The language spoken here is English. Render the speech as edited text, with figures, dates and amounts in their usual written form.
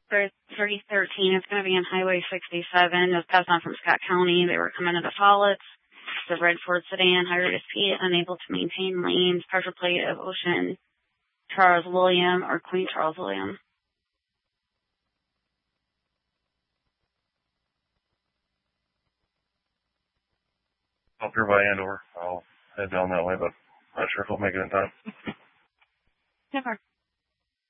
3013. It's going to be on Highway 67. It was passed on from Scott County. They were coming into Follett. The red Ford sedan, high rate of speed, unable to maintain lanes, pressure plate of Ocean Charles William or Queen Charles William. Up here by Andover. I'll head down that way, but I'm not sure if I'll make it in time. Never.